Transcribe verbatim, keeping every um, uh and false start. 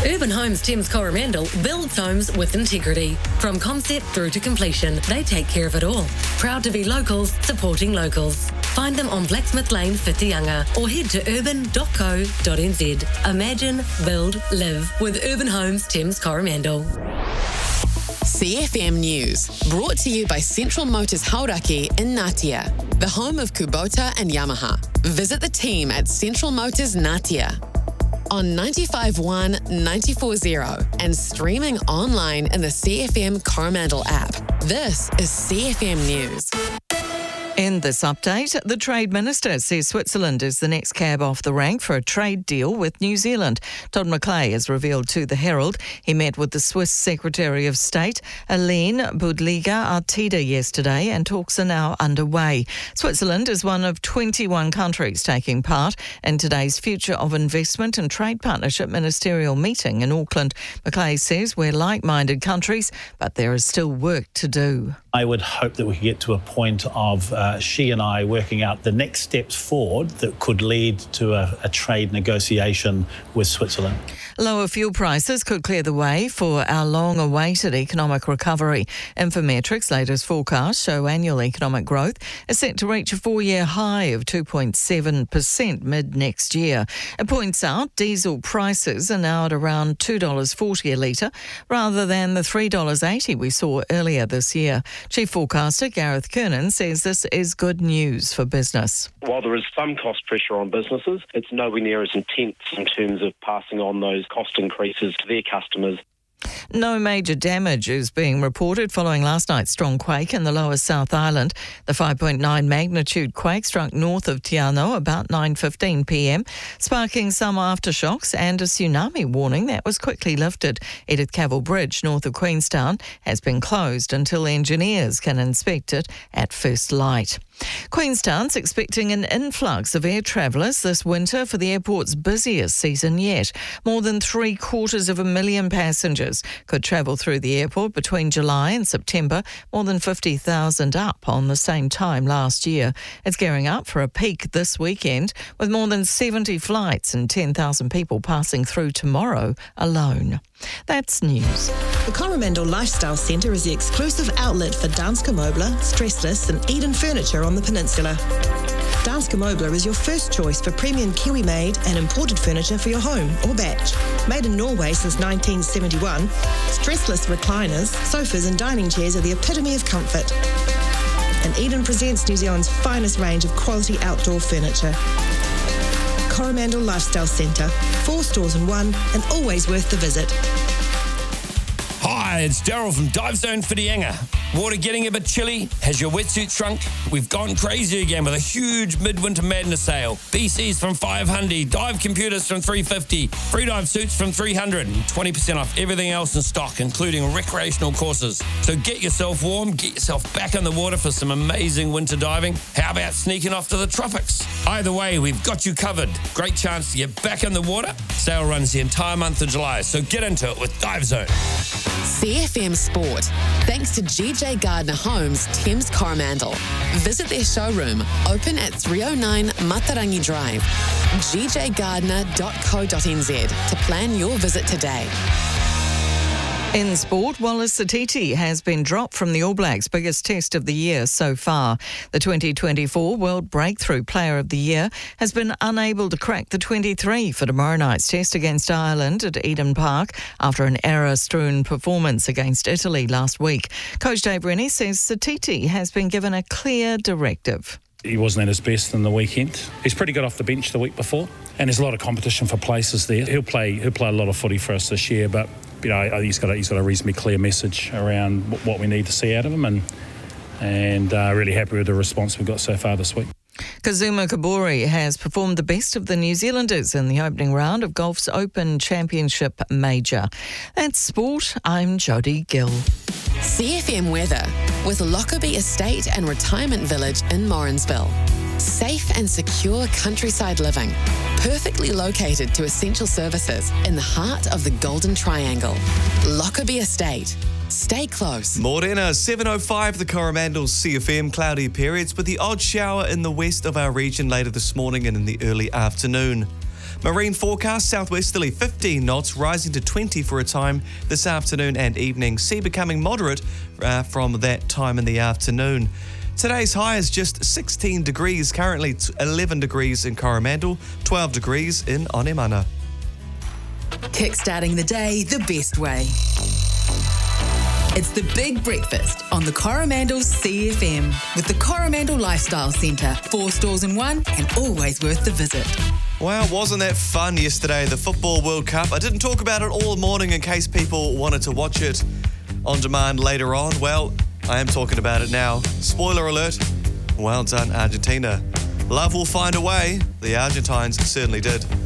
Urban Homes Thames Coromandel builds homes with integrity. From concept through to completion, they take care of it all. Proud to be locals, supporting locals. Find them on Blacksmith Lane, Whitianga, or head to urban dot co dot n z. Imagine, build, live with Urban Homes Thames Coromandel. C F M News, brought to you by Central Motors Hauraki in Ngatea, the home of Kubota and Yamaha. Visit the team at Central Motors Ngatea. On ninety-five point one, ninety-four point zero and streaming online in the C F M Coromandel app. This is C F M News. In this update, the Trade Minister says Switzerland is the next cab off the rank for a trade deal with New Zealand. Todd McClay has revealed to The Herald he met with the Swiss Secretary of State, Aline Budliger-Artida, yesterday, and talks are now underway. Switzerland is one of twenty-one countries taking part in today's Future of Investment and Trade Partnership ministerial meeting in Auckland. McClay says we're like-minded countries, but there is still work to do. I would hope that we could get to a point of uh, she and I working out the next steps forward that could lead to a, a trade negotiation with Switzerland. Lower fuel prices could clear the way for our long-awaited economic recovery. Infometrics' latest forecasts show annual economic growth is set to reach a four-year high of two point seven percent mid-next year. It points out diesel prices are now at around two dollars forty a litre, rather than the three dollars eighty we saw earlier this year. Chief forecaster Gareth Kernan says this is good news for business. While there is some cost pressure on businesses, it's nowhere near as intense in terms of passing on those cost increases to their customers. No major damage is being reported following last night's strong quake in the lower South Island. The five point nine magnitude quake struck north of Te Anau about nine fifteen p m, sparking some aftershocks and a tsunami warning that was quickly lifted. Edith Cavell Bridge, north of Queenstown, has been closed until engineers can inspect it at first light. Queenstown's expecting an influx of air travellers this winter for the airport's busiest season yet. More than three quarters of a million passengers could travel through the airport between July and September, more than fifty thousand up on the same time last year. It's gearing up for a peak this weekend with more than seventy flights and ten thousand people passing through tomorrow alone. That's news. The Coromandel Lifestyle Centre is the exclusive outlet for Danske Møbler, Stressless and Eden Furniture on the peninsula. Danske Møbler is your first choice for premium Kiwi-made and imported furniture for your home or batch. Made in Norway since nineteen seventy-one, stressless recliners, sofas and dining chairs are the epitome of comfort. And Eden presents New Zealand's finest range of quality outdoor furniture. Coromandel Lifestyle Centre, four stores in one and always worth the visit. Hi, it's Daryl from Dive Zone Whitianga. Water getting a bit chilly? Has your wetsuit shrunk? We've gone crazy again with a huge midwinter madness sale. B Cs from five hundred, dive computers from three fifty, free dive suits from three hundred, and twenty percent off everything else in stock, including recreational courses. So get yourself warm, get yourself back in the water for some amazing winter diving. How about sneaking off to the tropics? Either way, we've got you covered. Great chance to get back in the water. Sale runs the entire month of July, so get into it with Dive Zone. C F M Sport, thanks to G J Gardner Homes, Thames Coromandel. Visit their showroom, open at three oh nine Matarangi Drive, g j gardner dot co dot n z to plan your visit today. In sport, Wallace Satiti has been dropped from the All Blacks' biggest test of the year so far. The twenty twenty-four World Breakthrough Player of the Year has been unable to crack the twenty-three for tomorrow night's test against Ireland at Eden Park after an error-strewn performance against Italy last week. Coach Dave Rennie says Satiti has been given a clear directive. He wasn't at his best in the weekend. He's pretty good off the bench the week before, and there's a lot of competition for places there. He'll play he'll play a lot of footy for us this year, but you know, I think he's got a, he's got a reasonably clear message around what we need to see out of him, and and uh, really happy with the response we've got so far this week. Kazuma Kabori has performed the best of the New Zealanders in the opening round of golf's Open Championship Major. That's sport. I'm Jodie Gill. C F M weather with Lockerbie Estate and Retirement Village in Morrinsville. Safe and secure countryside living, perfectly located to essential services in the heart of the Golden Triangle. Lockerbie Estate. Stay close. Morena, seven oh five, the Coromandel's C F M. Cloudy periods with the odd shower in the west of our region later this morning and in the early afternoon. Marine forecast, southwesterly fifteen knots, rising to twenty for a time this afternoon and evening. Sea becoming moderate uh, from that time in the afternoon. Today's high is just sixteen degrees, currently eleven degrees in Coromandel, twelve degrees in Onemana. Kickstarting the day the best way. It's the Big Breakfast on the Coromandel C F M with the Coromandel Lifestyle Centre. Four stores in one and always worth the visit. Wow, wasn't that fun yesterday, the Football World Cup? I didn't talk about it all morning in case people wanted to watch it on demand later on. Well, I am talking about it now. Spoiler alert, well done Argentina. Love will find a way. The Argentines certainly did.